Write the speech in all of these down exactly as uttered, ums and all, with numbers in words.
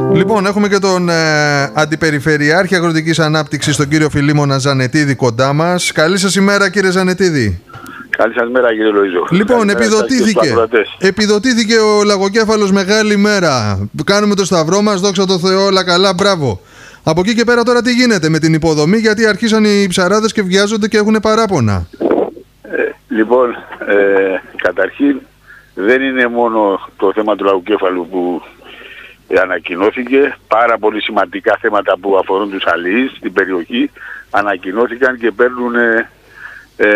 Λοιπόν, έχουμε και τον ε, Αντιπεριφερειάρχη Αγροτικής Ανάπτυξης, τον κύριο Φιλίμωνα Ζανετίδη, κοντά μας. Καλή σας ημέρα, κύριε Ζανετίδη. Καλή σας μέρα, κύριε Λοΐζο. Λοιπόν, επιδοτήθηκε, επιδοτήθηκε ο λαγοκέφαλος, μεγάλη μέρα. Κάνουμε το σταυρό μας, δόξα τω Θεώ, όλα καλά, μπράβο. Από εκεί και πέρα τώρα τι γίνεται με την υποδομή, γιατί αρχίσαν οι ψαράδες και βιάζονται και έχουν παράπονα. Ε, λοιπόν, ε, καταρχήν δεν είναι μόνο το θέμα του λαγοκέφαλου που ανακοινώθηκε. Πάρα πολύ σημαντικά θέματα που αφορούν τους αλληλείς στην περιοχή ανακοινώθηκαν και παίρνουν, ε, ε,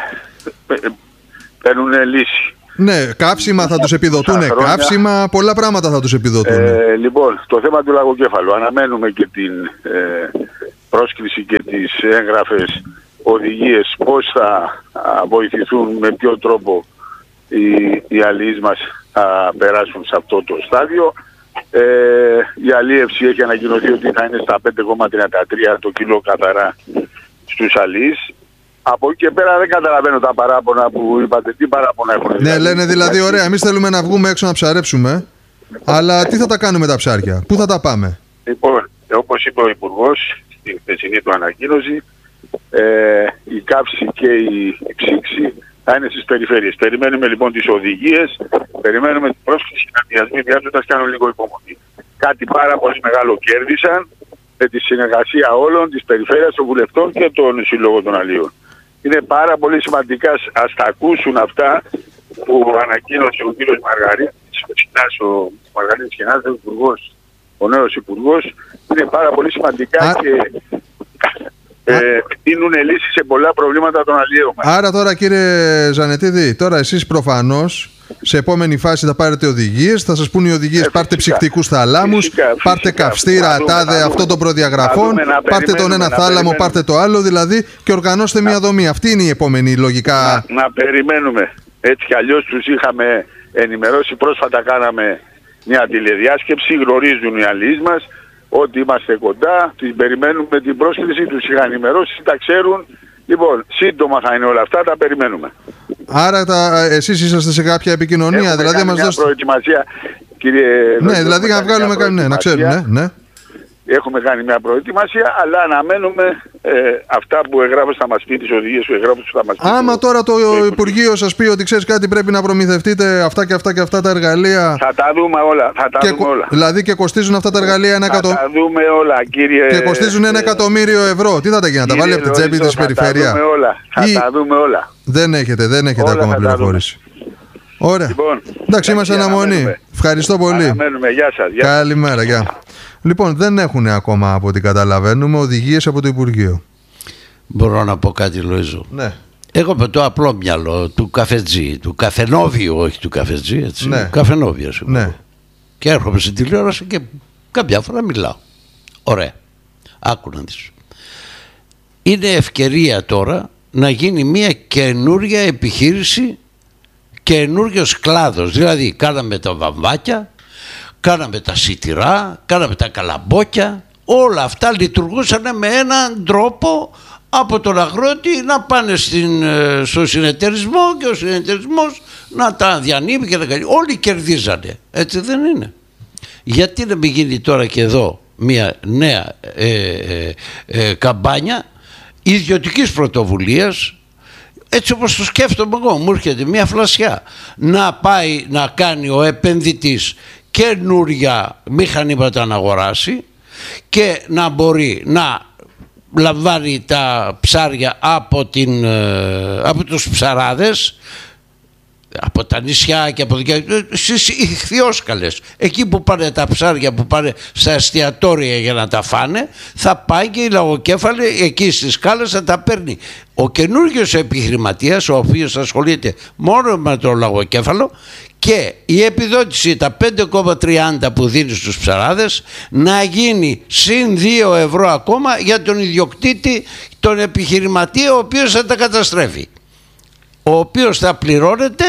παίρνουν λύση. Ναι, καύσιμα θα τους επιδοτούν, καύσιμα, πολλά πράγματα θα τους επιδοτούν. Ε, λοιπόν, το θέμα του λαγοκέφαλου. Αναμένουμε και την ε, πρόσκληση και τις έγγραφες οδηγίες πώς θα α, βοηθηθούν, με ποιο τρόπο οι, οι αλληλείς μας θα περάσουν σε αυτό το στάδιο. Ε, η αλίευση έχει ανακοινωθεί ότι θα είναι στα πέντε κόμμα τριάντα τρία το κιλό καθαρά στους αλληλείς. Από εκεί και πέρα δεν καταλαβαίνω τα παράπονα που είπατε. Τι παράπονα έχουν? Ναι, δηλαδή, λένε δηλαδή, ωραία, εμείς θέλουμε να βγούμε έξω να ψαρέψουμε, αλλά τι θα τα κάνουμε τα ψάρια, πού θα τα πάμε? Λοιπόν, όπως είπε ο Υπουργός στην χθεσινή του ανακοίνωση, ε, η κάψη και η, η ψήξη θα είναι στις περιφέρειες. Περιμένουμε λοιπόν τις οδηγίες, περιμένουμε την πρόσκληση συναντιασμοί διάζοντας, κάνω λίγο υπομονή. Κάτι πάρα πολύ μεγάλο κέρδισαν με τη συνεργασία όλων της περιφέρειας, των βουλευτών και των συλλόγων των αλλιών. Είναι πάρα πολύ σημαντικά, ας τα ακούσουν αυτά που ανακοίνωσε ο κύριος Μαργαρίτης, ο Μαργαρίτης Κινάς, ο υπουργός, ο νέος υπουργός. Είναι πάρα πολύ σημαντικά Α... και ε, δίνουν λύσεις σε πολλά προβλήματα των αλλιέων μας. Άρα τώρα, κύριε Ζανετίδη, τώρα εσείς προφανώς σε επόμενη φάση θα πάρετε οδηγίες, θα σας πούν οι οδηγίες, ε, πάρτε ψυκτικούς θαλάμους, φυσικά, πάρτε φυσικά, καυστήρα, δούμε, τάδε αυτών των προδιαγραφών, πάρτε τον ένα θάλαμο, πάρτε το άλλο δηλαδή και οργανώστε να, μια δομή. Αυτή είναι η επόμενη λογικά. Να, να περιμένουμε. Έτσι κι αλλιώς τους είχαμε ενημερώσει, πρόσφατα κάναμε μια τηλεδιάσκεψη, γνωρίζουν οι αλληλείς μας ότι είμαστε κοντά, την περιμένουμε την πρόσκληση, τους είχαν ενημερώσει, τα ξέρουν. Λοιπόν, σύντομα θα είναι όλα αυτά, τα περιμένουμε. Άρα τα, εσείς είσαστε σε κάποια επικοινωνία, Έχουμε δηλαδή κάνει μας μια δώσετε... προετοιμασία, κύριε... Ναι, δηλαδή να βγάλουμε κάτι, ναι, να ξέρουμε, ναι, ναι. Έχουμε κάνει μια προετοιμασία, αλλά αναμένουμε ε, αυτά που εγγράφω θα μας πει, τις οδηγίες που εγγράφω θα μας πει. Άμα το, τώρα το, το Υπουργείο σας πει ότι ξέρεις κάτι, πρέπει να προμηθευτείτε αυτά και αυτά και αυτά τα εργαλεία. Θα τα δούμε όλα. Θα τα και, δούμε όλα. Δηλαδή και κοστίζουν αυτά τα εργαλεία ένα εκατομμύριο. Θα τα δούμε όλα, κύριε. Και κοστίζουν ένα εκατομμύριο ευρώ. Τι θα τα γίνει, να τα βάλει από την τσέπη της περιφέρεια? Θα τα δούμε όλα. Θα Ή... τα δούμε όλα. Δεν έχετε, δεν έχετε όλα ακόμα πληροφόρηση. Ωραία. Λοιπόν, εντάξει, είμαστε αναμονή. Ευχαριστώ πολύ. Αναμένουμε. Γεια σας. Γεια. Καλημέρα, γεια. Λοιπόν, δεν έχουν ακόμα, από ό,τι καταλαβαίνουμε, οδηγίες από το Υπουργείο. Μπορώ να πω κάτι, Λοΐζο? Ναι. Εγώ με το απλό μυαλό του καφετζή, του καφενόβιου, όχι του καφετζή, έτσι. Ναι. Καφενόβιο. Ναι. Και έρχομαι στην τηλεόραση και κάποια φορά μιλάω. Ωραία. Άκου να δεις. Είναι ευκαιρία τώρα να γίνει μια καινούρια επιχείρηση, καινούριος κλάδος. Δηλαδή, κάναμε τα βαμβάκια, κάναμε τα σιτηρά, κάναμε τα καλαμπόκια. Όλα αυτά λειτουργούσαν με έναν τρόπο από τον αγρότη να πάνε στην, στο συνεταιρισμό και ο συνεταιρισμός να τα διανύμει και να κάνει. Όλοι κερδίζανε. Έτσι δεν είναι? Γιατί να μην γίνει τώρα και εδώ μια νέα ε, ε, ε, καμπάνια ιδιωτικής πρωτοβουλίας, έτσι όπως το σκέφτομαι εγώ, μου έρχεται μια φλασιά, να πάει να κάνει ο επενδυτής καινούρια μηχανήματα να αγοράσει και να μπορεί να λαμβάνει τα ψάρια από, την, από τους ψαράδες, από τα νησιά και από στις ηχθιόσκαλες, εκεί που πάνε τα ψάρια, που πάνε στα εστιατόρια για να τα φάνε, θα πάει και η λαγοκέφαλη εκεί στις σκάλες θα τα παίρνει. Ο καινούργιος επιχειρηματίας, ο οποίος ασχολείται μόνο με το λαγοκέφαλο, και η επιδότηση τα πέντε κόμμα τριάντα που δίνει στους ψαράδες να γίνει συν δύο ευρώ ακόμα για τον ιδιοκτήτη, τον επιχειρηματία, ο οποίος θα τα καταστρέφει, ο οποίος θα πληρώνεται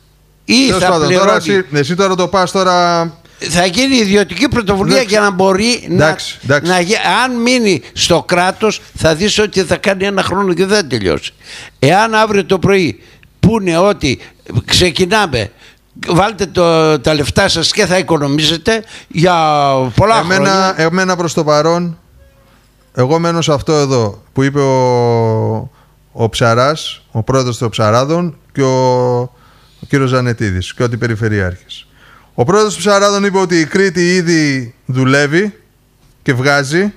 ή Τέλος θα πάντων, πληρώνει τώρα εσύ, εσύ τώρα το πας τώρα... Θα γίνει ιδιωτική πρωτοβουλία. Εντάξει. Για να μπορεί εντάξει, να, εντάξει. να... Αν μείνει στο κράτος θα δεις ότι θα κάνει ένα χρόνο και δεν τελειώσει. Εάν αύριο το πρωί πούνε ότι ξεκινάμε βάλτε το, τα λεφτά σας και θα οικονομήσετε για πολλά εμένα, χρόνια. Εμένα προς το παρόν, εγώ μένω σε αυτό εδώ που είπε ο, ο Ψαράς, ο πρόεδρος των Ψαράδων και ο, ο κύριος Ζανετίδης και ο αντιπεριφερειάρχης. Ο πρόεδρος των Ψαράδων είπε ότι η Κρήτη ήδη δουλεύει και βγάζει.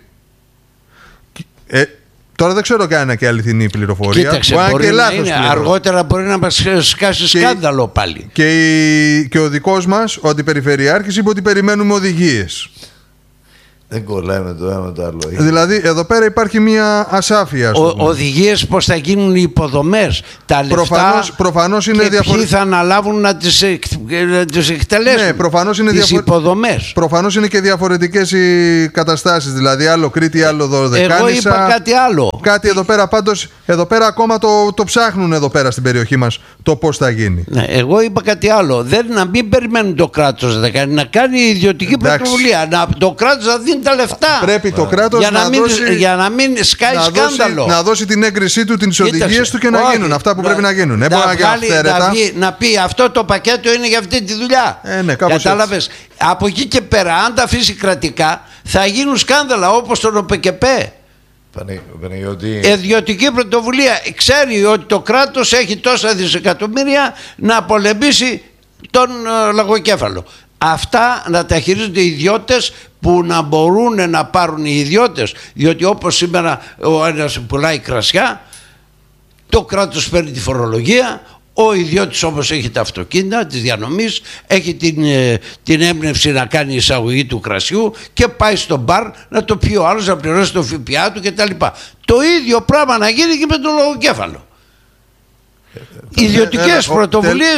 Ε, τώρα δεν ξέρω καν είναι και αληθινή πληροφορία. Κοίταξε, μπορεί, μπορεί να είναι, αργότερα μπορεί να μας σκάσει και σκάνδαλο πάλι. Και, η, και ο δικός μας, ο αντιπεριφερειάρχης, είπε ότι περιμένουμε οδηγίες. Δεν κολλάει με το ένα με το άλλο. Δηλαδή εδώ πέρα υπάρχει μια ασάφεια. Οδηγίες πως θα γίνουν οι υποδομές, τα λεφτά προφανώς, προφανώς είναι και διαφορε... ποιοι θα αναλάβουν να τις, εκ... τις εκτελέσουν. Ναι, προφανώς είναι τις διαφορε... υποδομές. Προφανώς είναι και διαφορετικές οι καταστάσεις. Δηλαδή άλλο Κρήτη, άλλο Δωδεκάνησα. Εγώ είπα κάτι άλλο. Κάτι εδώ πέρα πάντως, εδώ πέρα ακόμα το, το ψάχνουν εδώ πέρα στην περιοχή μας το πώς θα γίνει. Ναι, εγώ είπα κάτι άλλο. Δεν, να μην περιμένουν το κράτος να κάνει, να κάνει ιδιωτική πρωτοβουλία. Να, το κράτος να δίνει τα λεφτά. Πρέπει το κράτος για να, να μην, δώσει, για να μην σκάει να σκάνδαλο. Δώσει, να δώσει την έγκρισή του, τις οδηγίες του και να όχι, γίνουν αυτά που να, πρέπει να γίνουν. Να, να, βγάλει, να, βγει, να πει αυτό το πακέτο είναι για αυτή τη δουλειά. Ε, ναι, κατάλαβες. Από εκεί και πέρα, αν τα αφήσει κρατικά, θα γίνουν σκάνδαλα όπως τον ΟΠΕΚΕΠΕ. Παναγιώτη. Ιδιωτική πρωτοβουλία. Ξέρει ότι το κράτος έχει τόσα δισεκατομμύρια να πολεμήσει τον uh, λαγοκέφαλο. Αυτά να τα χειρίζονται οι ιδιώτες που να μπορούν να πάρουν οι ιδιώτες. Διότι όπως σήμερα ο ένας πουλάει κρασιά, το κράτος παίρνει τη φορολογία, ο ιδιώτης όμως έχει τα αυτοκίνητα της διανομής, έχει την, την έμπνευση να κάνει εισαγωγή του κρασιού και πάει στο μπαρ να το πιει ο άλλος, να πληρώσει το ΦΠΑ του κτλ. Το ίδιο πράγμα να γίνει και με τον λογοκέφαλο. Ιδιωτικές πρωτοβουλίες,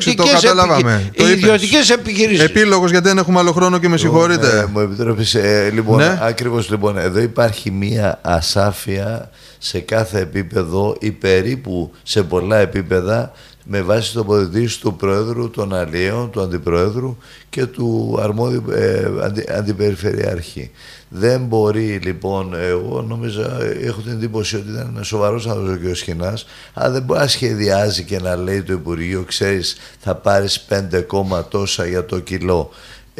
ιδιωτικές επιχειρήσεις. Επίλογος, γιατί δεν έχουμε άλλο χρόνο και με συγχωρείτε. Ε, μου επιτρέπεις, ε, λοιπόν, ναι. Ακριβώς λοιπόν, εδώ υπάρχει μία ασάφεια σε κάθε επίπεδο ή περίπου σε πολλά επίπεδα με βάση τοποθετήσεις του Πρόεδρου, των Αλλιέων, του Αντιπροέδρου και του αρμόδιου ε, αντι, Αντιπεριφερειάρχη. Δεν μπορεί λοιπόν, εγώ νομίζω, έχω την εντύπωση ότι ήταν σοβαρός άνθρωπος ο κ. Σχοινάς, αλλά δεν μπορεί να σχεδιάζει και να λέει το Υπουργείο, ξέρεις, θα πάρεις πέντε κόμμα τόσα για το κιλό.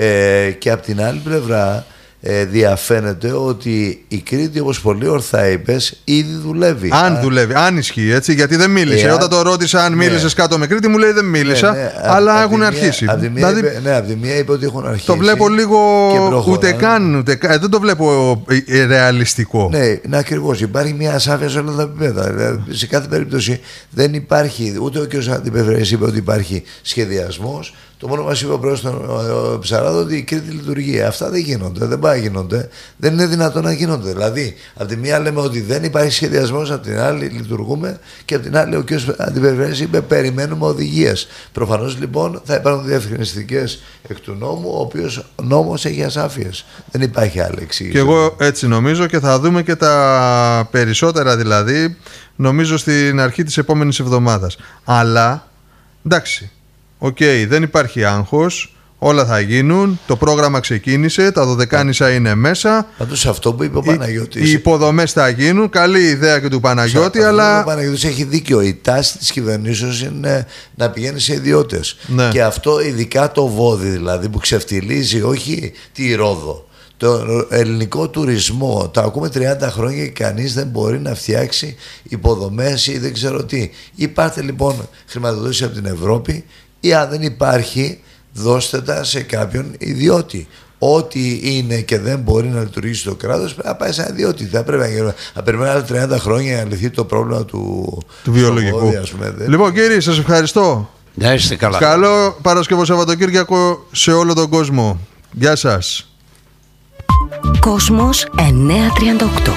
Ε, και από την άλλη πλευρά, Ε, διαφαίνεται ότι η Κρήτη, όπως πολύ ορθά είπες, ήδη δουλεύει. Αν Α... δουλεύει, αν ισχύει, έτσι, γιατί δεν μίλησε. Ε, Όταν το ρώτησα αν ναι. μίλησες κάτω με Κρήτη, μου λέει δεν μίλησα, ναι, ναι, αλλά α, έχουν αρχίσει. Από τη μία δηλαδή, είπε, ναι, από τη μία είπε ότι έχουν αρχίσει. Το βλέπω λίγο ούτε καν, ούτε καν, δεν το βλέπω ρεαλιστικό. Ναι, ναι, ακριβώς. Υπάρχει μια ασάφεια σε όλα τα επίπεδα. Δηλαδή, σε κάθε περίπτωση δεν υπάρχει, ούτε ο κ. Αντιπεριφερειάρχης είπε ότι υπάρχει σχεδιασμός. Το μόνο μας είπε ο πρόεδρος των Ψαράδων ότι η Κρήτη λειτουργεί. Αυτά δεν γίνονται, δεν πάει να γίνονται. Δεν είναι δυνατόν να γίνονται. Δηλαδή, από τη μία λέμε ότι δεν υπάρχει σχεδιασμός, από την άλλη λειτουργούμε και από την άλλη ο κ. Αντιπεριφερειάρχης είπε περιμένουμε οδηγίες. Προφανώς λοιπόν θα υπάρχουν διευκρινιστικές εκ του νόμου, ο οποίος νόμος έχει ασάφειες. Δεν υπάρχει άλλη εξήγηση. Και εγώ έτσι νομίζω και θα δούμε και τα περισσότερα δηλαδή, νομίζω στην αρχή της επόμενης εβδομάδας. Αλλά, εντάξει. Οκ, okay, δεν υπάρχει άγχος, όλα θα γίνουν, το πρόγραμμα ξεκίνησε, τα Δωδεκάνησα είναι μέσα. Πάντως αυτό που είπε ο Παναγιώτης. Οι υποδομές θα γίνουν, καλή ιδέα και του Παναγιώτη, Σα, αλλά... Ο Παναγιώτης έχει δίκιο, η τάση της κυβερνήσεως είναι να πηγαίνει σε ιδιώτες. Ναι. Και αυτό ειδικά το Βόδι δηλαδή που ξεφτιλίζει όχι τη Ρόδο. Το ελληνικό τουρισμό, το ακούμε τριάντα χρόνια και κανείς δεν μπορεί να φτιάξει υποδομές ή δεν ξέρω τι. Υπάρχει λοιπόν χρηματοδότηση από την Ευρώπη, ή αν δεν υπάρχει, δώστε τα σε κάποιον ιδιώτη. Ό,τι είναι και δεν μπορεί να λειτουργήσει το κράτος, πρέπει να πάει σε ένα ιδιώτη. Δεν πρέπει να, να περιμένει άλλα τριάντα χρόνια για να λυθεί το πρόβλημα του, του βιολογικού. Βόδι, ας πούμε. Λοιπόν, κύριε, σας ευχαριστώ. Να είστε καλά. Καλό Παρασκευό Σαββατοκύριακο σε όλο τον κόσμο. Γεια σας. Κόσμος εννιακόσια τριάντα οκτώ.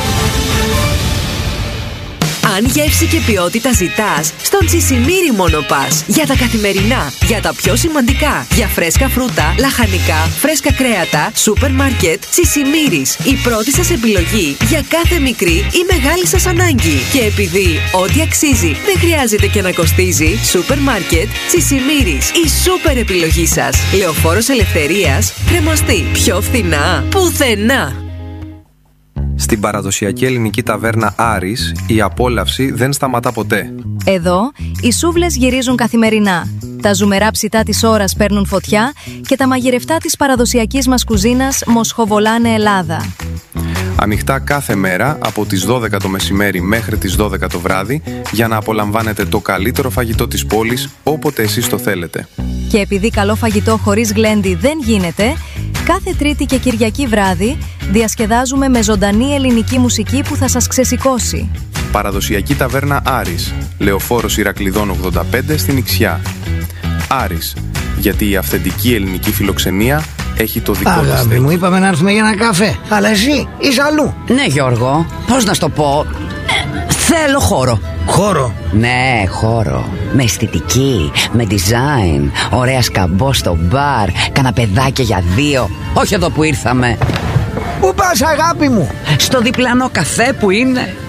Αν γεύση και ποιότητα ζητάς, στον Τσισιμίρι μόνο πας. Για τα καθημερινά, για τα πιο σημαντικά, για φρέσκα φρούτα, λαχανικά, φρέσκα κρέατα, σούπερ μάρκετ, Τσισιμίρις. Η πρώτη σας επιλογή για κάθε μικρή ή μεγάλη σας ανάγκη. Και επειδή ό,τι αξίζει δεν χρειάζεται και να κοστίζει, σούπερ μάρκετ, Τσισιμίρις. Η σούπερ επιλογή σας. Λεωφόρος Ελευθερίας, Κρεμαστή. Πιο φθηνά, πουθενά. Στην παραδοσιακή ελληνική ταβέρνα Άρης, η απόλαυση δεν σταματά ποτέ. Εδώ, οι σούβλες γυρίζουν καθημερινά. Τα ζουμερά ψητά της ώρας παίρνουν φωτιά και τα μαγειρευτά της παραδοσιακής μας κουζίνας μοσχοβολάνε Ελλάδα. Ανοιχτά κάθε μέρα από τις δώδεκα το μεσημέρι μέχρι τις δώδεκα το βράδυ για να απολαμβάνετε το καλύτερο φαγητό της πόλης όποτε εσείς το θέλετε. Και επειδή καλό φαγητό χωρίς γλέντι δεν γίνεται, κάθε Τρίτη και Κυριακή βράδυ διασκεδάζουμε με ζωντανή ελληνική μουσική που θα σας ξεσηκώσει. Παραδοσιακή ταβέρνα Άρης, Λεωφόρος Ηρακλειδών ογδόντα πέντε στην Ιξιά. Άρης, γιατί η αυθεντική ελληνική φιλοξενία έχει το δικό της. Αγάπη μου, είπαμε να έρθουμε για ένα καφέ, αλλά εσύ είσαι αλλού. Ναι, Γιώργο, πώς να στο πω. ε, Θέλω χώρο. Χώρο? Ναι, χώρο. Με αισθητική, με design, ωραία σκαμπό στο μπαρ, καναπεδάκια για δύο. Όχι εδώ που ήρθαμε. Πού πας, αγάπη μου? Στο διπλανό καφέ που είναι